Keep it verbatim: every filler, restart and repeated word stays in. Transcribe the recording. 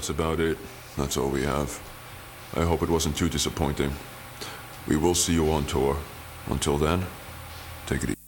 that's about it. That's all we have. I hope it wasn't too disappointing. We will see you on tour. Until then, take it easy.